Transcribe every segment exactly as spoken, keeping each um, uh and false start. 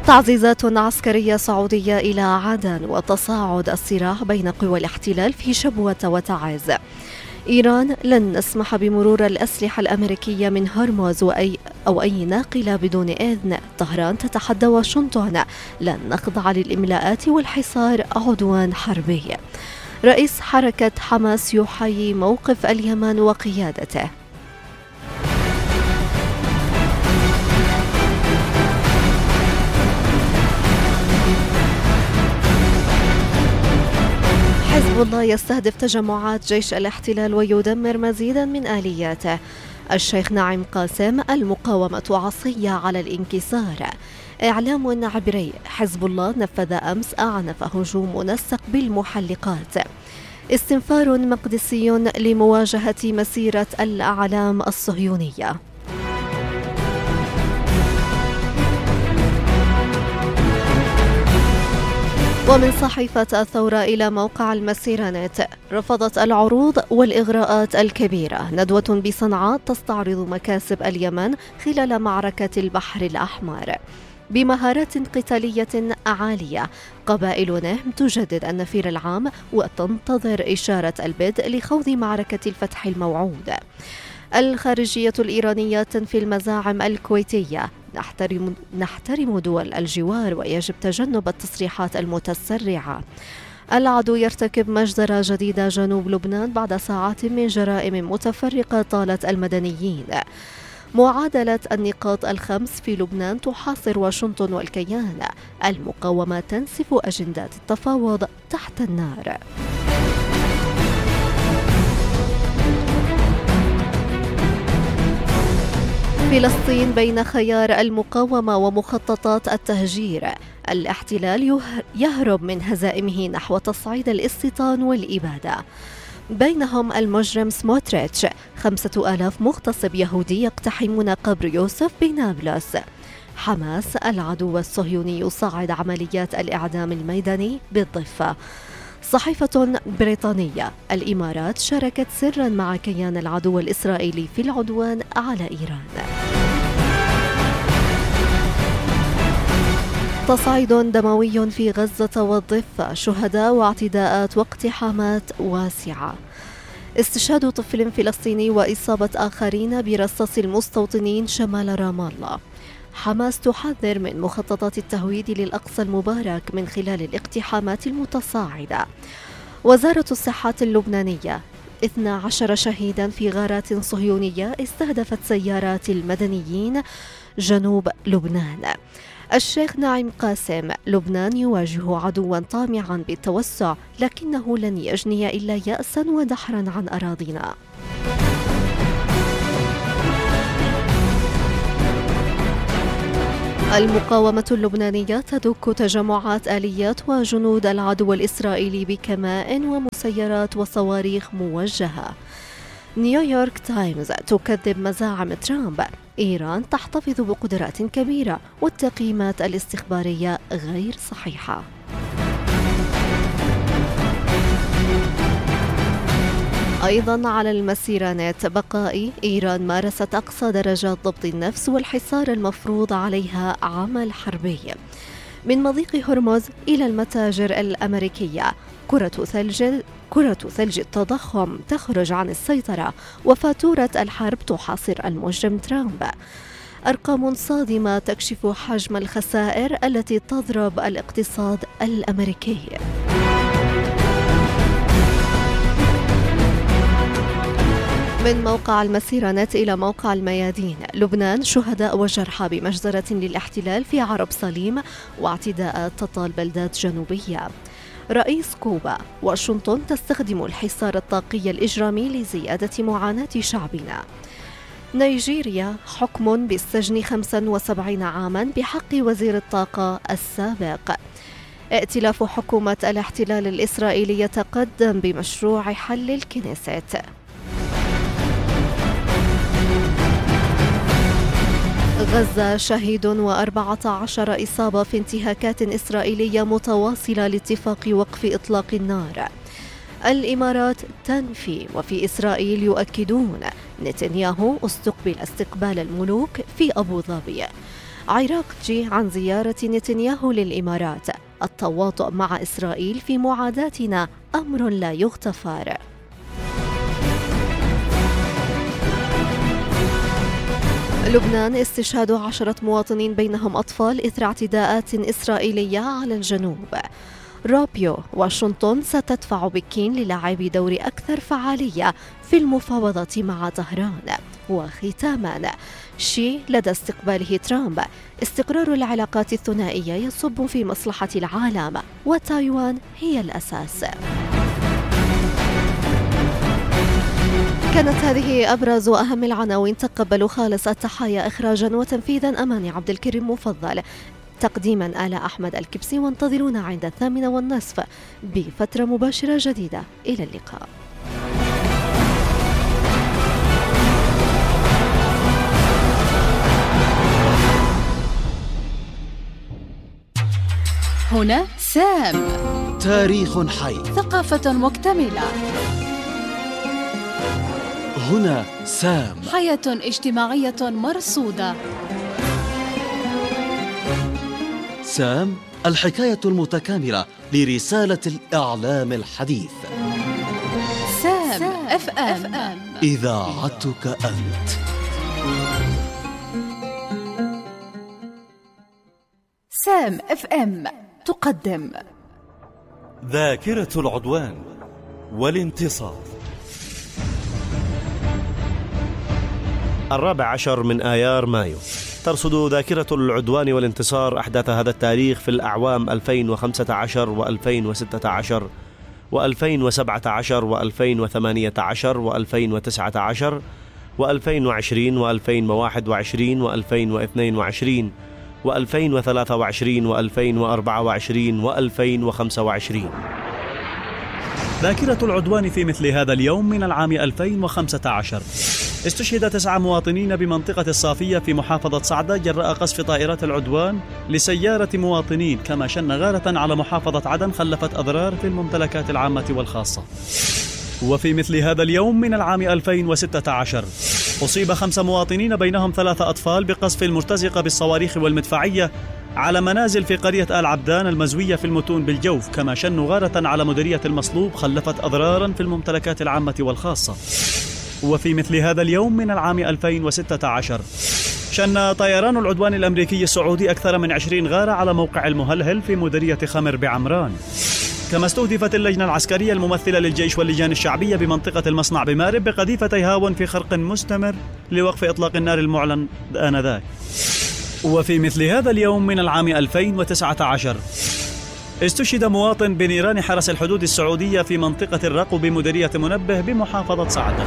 تعزيزات عسكرية سعودية إلى عدن وتصاعد الصراع بين قوى الاحتلال في شبوة وتعز. إيران لن نسمح بمرور الأسلحة الأمريكية من هرمز وأي أو أي ناقلة بدون إذن. طهران تتحدى واشنطن لن نخضع للإملاءات والحصار عدوان حربي. رئيس حركة حماس يحيي موقف اليمن وقيادته. حزب الله يستهدف تجمعات جيش الاحتلال ويدمر مزيدا من آلياته. الشيخ ناعم قاسم: المقاومة عصية على الانكسار. إعلام عبري: حزب الله نفذ أمس أعنف هجوم منسق بالمحلقات. استنفار مقدسي لمواجهة مسيرة الأعلام الصهيونية. ومن صحيفة الثورة إلى موقع المسيرة نت: رفضت العروض والإغراءات الكبيرة. ندوة بصنعاء تستعرض مكاسب اليمن خلال معركة البحر الأحمر. بمهارات قتالية عالية، قبائل نهم تجدد النفير العام وتنتظر إشارة البدء لخوض معركة الفتح الموعود. الخارجية الإيرانية تنفي المزاعم الكويتية: نحترم, نحترم دول الجوار ويجب تجنب التصريحات المتسرعة. العدو يرتكب مجزرة جديدة جنوب لبنان بعد ساعات من جرائم متفرقة طالت المدنيين. معادلة النقاط الخمس في لبنان تحاصر واشنطن والكيان. المقاومة تنسف أجندات التفاوض تحت النار. فلسطين بين خيار المقاومة ومخططات التهجير. الاحتلال يهرب من هزائمه نحو تصعيد الاستيطان والإبادة. بينهم المجرم سموتريتش: خمسة آلاف مغتصب يهودي يقتحمون قبر يوسف بنابلس. حماس: العدو الصهيوني يصعد عمليات الإعدام الميداني بالضفة. صحيفة بريطانية: الإمارات شاركت سرا مع كيان العدو الإسرائيلي في العدوان على إيران. تصعيد دموي في غزة والضفة. شهداء واعتداءات واقتحامات واسعة. استشهاد طفل فلسطيني وإصابة آخرين برصاص المستوطنين شمال رام الله. حماس تحذر من مخططات التهويد للأقصى المبارك من خلال الاقتحامات المتصاعدة. وزارة الصحة اللبنانية: اثنا عشر شهيدا في غارات صهيونية استهدفت سيارات المدنيين جنوب لبنان. الشيخ ناعم قاسم: لبنان يواجه عدوا طامعا بالتوسع لكنه لن يجني إلا يأسا ودحرا عن أراضينا. المقاومة اللبنانية تدك تجمعات آليات وجنود العدو الإسرائيلي بكماء ومسيرات وصواريخ موجهة. نيويورك تايمز تكذب مزاعم ترامب. إيران تحتفظ بقدرات كبيرة والتقييمات الاستخبارية غير صحيحة. أيضا على المسيرة نت: بقائي: إيران مارست أقصى درجات ضبط النفس والحصار المفروض عليها عمل حربي. من مضيق هرمز إلى المتاجر الأمريكية. كرة ثلج كرة ثلج التضخم تخرج عن السيطرة وفاتورة الحرب تحاصر المجرم ترامب. أرقام صادمة تكشف حجم الخسائر التي تضرب الاقتصاد الأمريكي. من موقع المسيرة نت إلى موقع الميادين: لبنان شهداء وجرحى بمجزرة للاحتلال في عرب صليم واعتداءات تطال بلدات جنوبية. رئيس كوبا: واشنطن تستخدم الحصار الطاقي الإجرامي لزيادة معاناة شعبنا. نيجيريا: حكم بالسجن خمسة وسبعين عاما بحق وزير الطاقة السابق. ائتلاف حكومة الاحتلال الإسرائيلي يتقدم بمشروع حل الكنيست. غزة: شهيد وأربعة عشر إصابة في انتهاكات إسرائيلية متواصلة لاتفاق وقف إطلاق النار. الإمارات تنفي وفي إسرائيل يؤكدون. نتنياهو استقبل استقبال الملوك في أبو ظبي. عراقجي عن زيارة نتنياهو للإمارات: التواطؤ مع إسرائيل في معاداتنا أمر لا يغتفر. لبنان: استشهاد عشرة مواطنين بينهم أطفال إثر اعتداءات إسرائيلية على الجنوب. روبيو: واشنطن ستدفع بكين للعب دور أكثر فعالية في المفاوضة مع طهران. وختاما: شي لدى استقباله ترامب: استقرار العلاقات الثنائية يصب في مصلحة العالم، وتايوان هي الأساس. كانت هذه أبرز وأهم العناوين. تقبلوا خالص التحايا إخراجا وتنفيذا أماني عبد الكريم مفضل، تقديما آلاء أحمد الكبسي، وانتظرونا عند الثامنة والنصف بفترة مباشرة جديدة. إلى اللقاء. هنا سام، تاريخ حي، ثقافة مكتملة. هنا سام، حياة اجتماعية مرصودة. سام، الحكاية المتكاملة لرسالة الإعلام الحديث. سام اف ام، إذاعتك أنت. سام اف ام تقدم ذاكرة العدوان والانتصار. الرابع عشر من آيار مايو ترصد ذاكرة العدوان والانتصار أحداث هذا التاريخ في الأعوام ألفين وخمسة عشر وألفين وستة عشر وألفين وسبعة عشر وألفين وثمانية عشر وألفين وتسعة عشر وألفين وعشرين وألفين وواحد وعشرين وألفين واثنين وعشرين وألفين وثلاثة وعشرين وألفين وأربعة وعشرين وألفين وخمسة وعشرين. ذاكرة العدوان في مثل هذا اليوم من العام ألفين وخمسة عشر استشهد تسعة مواطنين بمنطقة الصافية في محافظة صعدة جراء قصف طائرات العدوان لسيارة مواطنين، كما شن غارة على محافظة عدن خلفت أضرار في الممتلكات العامة والخاصة. وفي مثل هذا اليوم من العام ألفين وستة عشر أصيب خمسة مواطنين بينهم ثلاثة أطفال بقصف المرتزقة بالصواريخ والمدفعية على منازل في قرية آل عبدان المزوية في المتون بالجوف، كما شنوا غارة على مديرية المصلوب خلفت أضرارا في الممتلكات العامة والخاصة. وفي مثل هذا اليوم من العام ألفين وستة عشر شن طيران العدوان الأمريكي السعودي أكثر من عشرين غارة على موقع المهلهل في مديرية خمر بعمران. كما استهدفت اللجنة العسكرية الممثلة للجيش واللجان الشعبية بمنطقة المصنع بمارب بقذيفتي هاون في خرق مستمر لوقف إطلاق النار المعلن آنذاك. وفي مثل هذا اليوم من العام ألفين وتسعة عشر استشهد مواطن بنيران حرس الحدود السعودية في منطقة الرقو بمديرية منبه بمحافظة صعدة.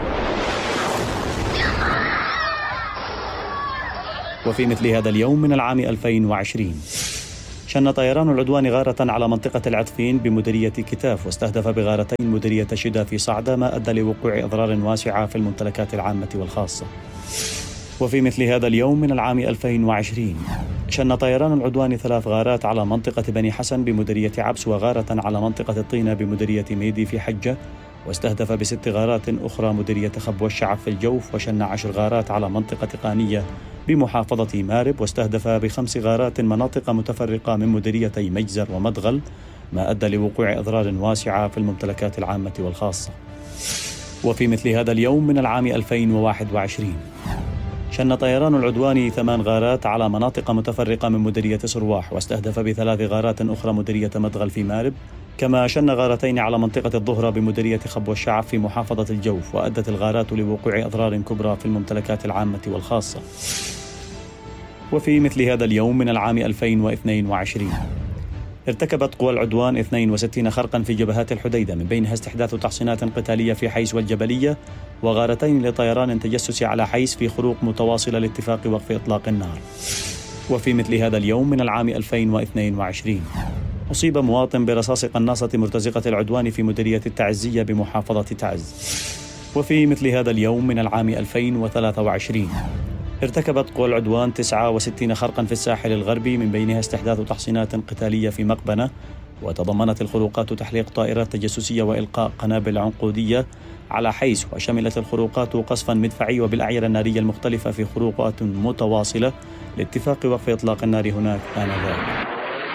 وفي مثل هذا اليوم من العام ألفين وعشرين شن طيران العدوان غارة على منطقة العطفين بمديرية كتاف، واستهدف بغارتين مديرية شدا في صعدة، ما أدى لوقوع أضرار واسعة في الممتلكات العامة والخاصة. وفي مثل هذا اليوم من العام ألفين وعشرين شن طيران العدوان ثلاث غارات على منطقة بني حسن بمديرية عبس، وغارة على منطقة الطينة بمديرية ميدي في حجة، واستهدف بست غارات أخرى مديرية خب والشعب في الجوف. وشن عشر غارات على منطقة قانية بمحافظة مارب، واستهدف بخمس غارات مناطق متفرقة من مديريتي مجزر ومدغل، ما أدى لوقوع أضرار واسعة في الممتلكات العامة والخاصة. وفي مثل هذا اليوم من العام ألفين وواحد وعشرين شن طيران العدوان ثمان غارات على مناطق متفرقة من مديرية صرواح، واستهدف بثلاث غارات أخرى مديرية مدغل في مارب، كما شن غارتين على منطقة الظهرة بمديرية خب والشعب في محافظة الجوف، وأدت الغارات لوقوع أضرار كبرى في الممتلكات العامة والخاصة. وفي مثل هذا اليوم من العام ألفين واثنين وعشرين ارتكبت قوى العدوان اثنين وستين خرقا في جبهات الحديدة، من بينها استحداث تحصينات قتالية في حيس والجبلية، وغارتين لطيران تجسس على حيس في خروق متواصلة لاتفاق وقف إطلاق النار. وفي مثل هذا اليوم من العام ألفين واثنين وعشرين أصيب مواطن برصاص قناصة مرتزقة العدوان في مديرية التعزية بمحافظة تعز. وفي مثل هذا اليوم من العام ألفين وثلاثة وعشرين ارتكبت قوى العدوان تسعة وستين خرقا في الساحل الغربي، من بينها استحداث تحصينات قتالية في مقبنة، وتضمنت الخروقات تحليق طائرات تجسسية وإلقاء قنابل عنقودية على حيث، وشملت الخروقات قصفا مدفعي وبالأعيرة النارية المختلفة في خروقات متواصلة لاتفاق وقف إطلاق النار هناك آنذاك.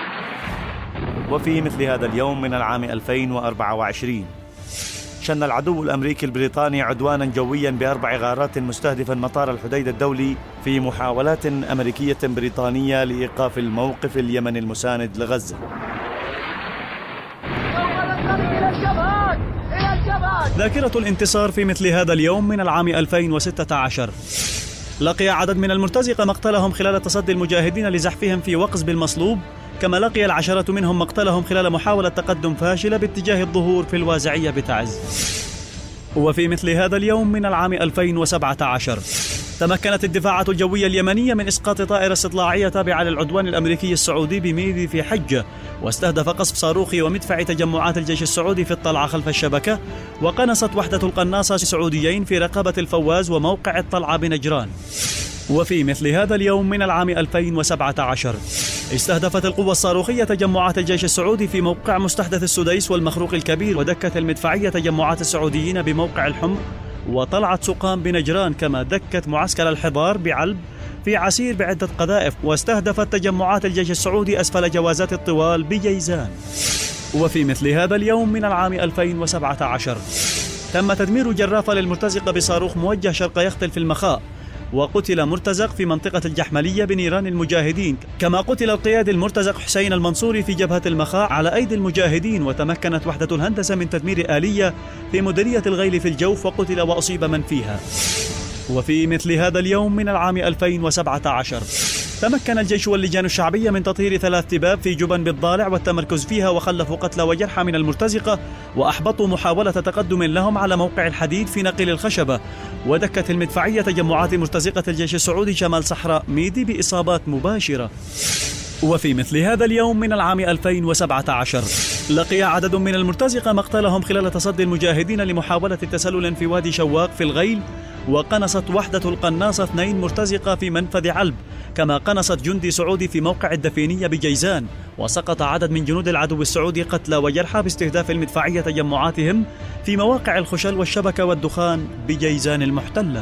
وفي مثل هذا اليوم من العام ألفين وأربعة وعشرين شن العدو الأمريكي البريطاني عدوانا جويا بأربع غارات مستهدفا مطار الحديدة الدولي في محاولات أمريكية بريطانية لإيقاف الموقف اليمني المساند لغزة. ذاكرة الانتصار في مثل هذا اليوم من العام ألفين وستة عشر لقي عدد من المرتزقة مقتلهم خلال تصدي المجاهدين لزحفهم في وقز بالمصلوب، كما لقي العشرة منهم مقتلهم خلال محاولة تقدم فاشلة باتجاه الظهور في الوازعية بتعز. وفي مثل هذا اليوم من العام ألفين وسبعة عشر تمكنت الدفاعات الجوية اليمنية من إسقاط طائرة استطلاعية تابعة للعدوان الأمريكي السعودي بميدي في حجة، واستهدف قصف صاروخي ومدفع تجمعات الجيش السعودي في الطلعة خلف الشبكة، وقنصت وحدة القناصة السعوديين في رقبة الفواز وموقع الطلعة بنجران. وفي مثل هذا اليوم من العام ألفين وسبعة عشر استهدفت القوة الصاروخية تجمعات الجيش السعودي في موقع مستحدث السديس والمخروق الكبير، ودكت المدفعية تجمعات السعوديين بموقع الحمر وطلعت سقام بنجران، كما دكت معسكر الحضار بعلب في عسير بعدة قذائف، واستهدفت تجمعات الجيش السعودي أسفل جوازات الطوال بجيزان. وفي مثل هذا اليوم من العام ألفين وسبعة عشر تم تدمير جرافة للمرتزقة بصاروخ موجه شرق يختل في المخاء، وقتل مرتزق في منطقة الجحملية بنيران المجاهدين، كما قتل القيادي المرتزق حسين المنصوري في جبهة المخاء على أيدي المجاهدين. وتمكنت وحدة الهندسة من تدمير آلية في مديرية الغيل في الجوف، وقتل وأصيب من فيها. وفي مثل هذا اليوم من العام ألفين وسبعة عشر تمكن الجيش واللجان الشعبية من تطهير ثلاث تباب في جبن بالضالع والتمركز فيها، وخلفوا قتلى وجرحى من المرتزقة، وأحبطوا محاولة تقدم لهم على موقع الحديد في نقل الخشبة، ودكت المدفعية تجمعات مرتزقة الجيش السعودي شمال صحراء ميدي بإصابات مباشرة. وفي مثل هذا اليوم من العام ألفين وسبعة عشر لقي عدد من المرتزقة مقتلهم خلال تصدي المجاهدين لمحاولة التسلل في وادي شواق في الغيل، وقنصت وحدة القناصة اثنين مرتزقة في منفذ علب، كما قنصت جندي سعودي في موقع الدفينية بجيزان، وسقط عدد من جنود العدو السعودي قتلى وجرحى باستهداف المدفعية تجمعاتهم في مواقع الخشل والشبكة والدخان بجيزان المحتلة.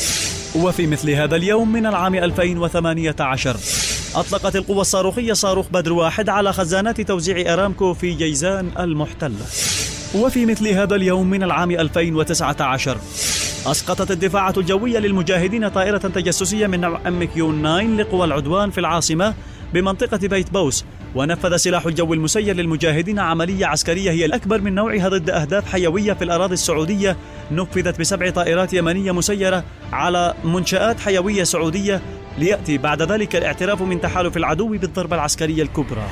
وفي مثل هذا اليوم من العام ألفين وثمانية عشر أطلقت القوة الصاروخية صاروخ بدر واحد على خزانات توزيع أرامكو في جيزان المحتلة. وفي مثل هذا اليوم من العام ألفين وتسعة عشر أسقطت الدفاعات الجوية للمجاهدين طائرة تجسسية من نوع أم كيو تسعة لقوى العدوان في العاصمة بمنطقة بيت بوس، ونفذ سلاح الجو المسير للمجاهدين عملية عسكرية هي الأكبر من نوعها ضد أهداف حيوية في الأراضي السعودية، نفذت بسبع طائرات يمنية مسيرة على منشآت حيوية سعودية، ليأتي بعد ذلك الاعتراف من تحالف العدو بالضربة العسكرية الكبرى.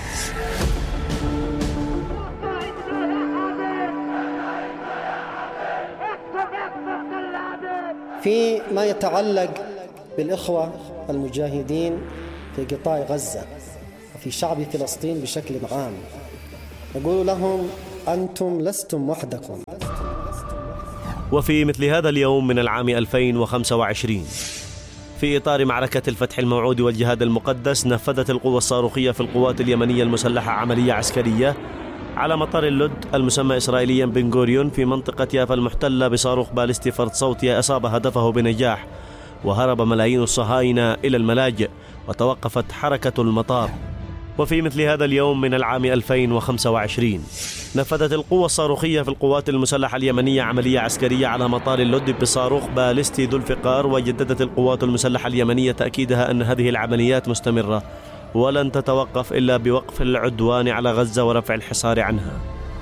في ما يتعلق بالإخوة المجاهدين في قطاع غزة وفي شعب فلسطين بشكل عام، نقول لهم أنتم لستم وحدكم. وفي مثل هذا اليوم من العام ألفين وخمسة وعشرين في إطار معركة الفتح الموعود والجهاد المقدس نفذت القوة الصاروخية في القوات اليمنية المسلحة عملية عسكرية على مطار اللد المسمى إسرائيليا بن غوريون في منطقة يافا المحتلة بصاروخ باليستي فرد صوتي أصاب هدفه بنجاح، وهرب ملايين الصهاينة إلى الملاجئ وتوقفت حركة المطار. وفي مثل هذا اليوم من العام ألفين وخمسة وعشرين نفذت القوة الصاروخية في القوات المسلحة اليمنية عملية عسكرية على مطار اللد بصاروخ باليستي ذو الفقار، وجددت القوات المسلحة اليمنية تأكيدها أن هذه العمليات مستمرة ولن تتوقف إلا بوقف العدوان على غزة ورفع الحصار عنها.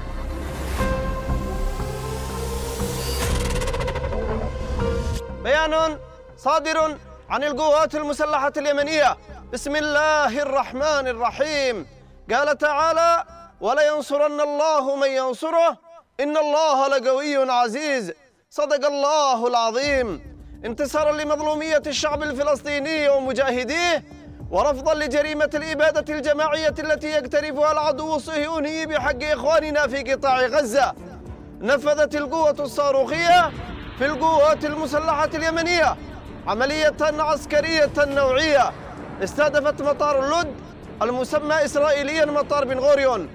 بيان صادر عن القوات المسلحة اليمنية بسم الله الرحمن الرحيم. قال تعالى: ولينصرن الله من ينصره إن الله لقوي عزيز. صدق الله العظيم. انتصارا لمظلومية الشعب الفلسطيني ومجاهديه، ورفضا لجريمة الإبادة الجماعية التي يقترفها العدو الصهيوني بحق إخواننا في قطاع غزة، نفذت القوة الصاروخية في القوات المسلحة اليمنية عملية عسكرية نوعية استهدفت مطار اللد المسمى إسرائيليا مطار بن غوريون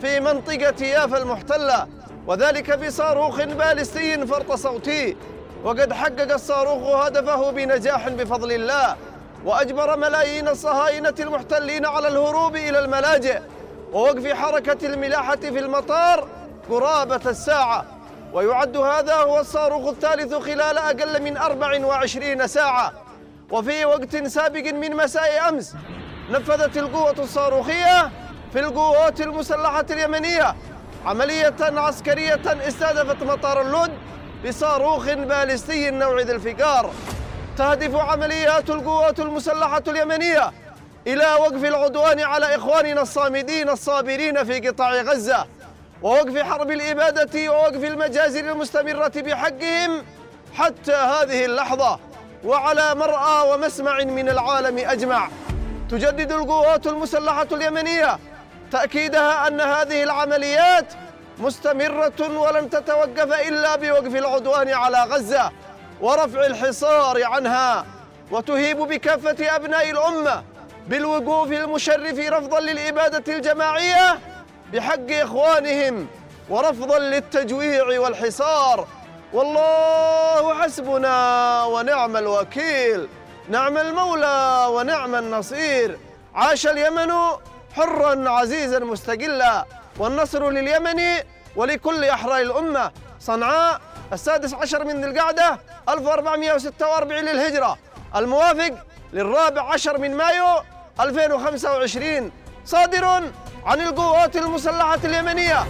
في منطقة يافا المحتلة، وذلك بصاروخ باليستي فرط صوتي، وقد حقق الصاروخ هدفه بنجاح بفضل الله، وأجبر ملايين الصهاينة المحتلين على الهروب إلى الملاجئ ووقف حركة الملاحة في المطار قرابة الساعة. ويعد هذا هو الصاروخ الثالث خلال أقل من أربع وعشرين ساعة. وفي وقت سابق من مساء أمس نفذت القوة الصاروخية في القوات المسلحة اليمنية عملية عسكرية استهدفت مطار اللد بصاروخ باليستي نوع ذي الفقار. تهدف عمليات القوات المسلحة اليمنية إلى وقف العدوان على إخواننا الصامدين الصابرين في قطاع غزة، ووقف حرب الإبادة ووقف المجازر المستمرة بحقهم حتى هذه اللحظة وعلى مرأى ومسمع من العالم أجمع. تجدد القوات المسلحة اليمنية تأكيدها أن هذه العمليات مستمرة ولن تتوقف إلا بوقف العدوان على غزة ورفع الحصار عنها، وتهيب بكافة أبناء الأمة بالوقوف المشرف رفضاً للإبادة الجماعية بحق إخوانهم ورفضاً للتجويع والحصار. والله حسبنا ونعم الوكيل، نعم المولى ونعم النصير. عاش اليمن حراً عزيزاً مستقلاً، والنصر لليمن ولكل أحرار الأمة. صنعاء السادس عشر من ذي القعدة ألف وأربعمائة وستة وأربعين للهجرة، الموافق للرابع عشر من مايو ألفين وخمسة وعشرين، صادر عن القوات المسلحة اليمنية.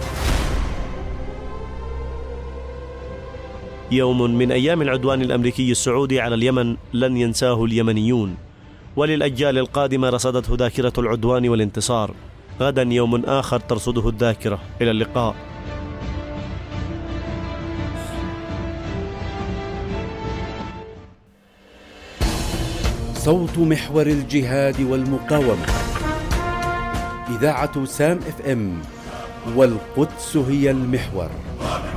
يوم من أيام العدوان الأمريكي السعودي على اليمن لن ينساه اليمنيون، وللأجيال القادمة رصدته ذاكرة العدوان والانتصار. غدا يوم آخر ترصده الذاكرة. إلى اللقاء. صوت محور الجهاد والمقاومة، إذاعة سام اف ام، والقدس هي المحور.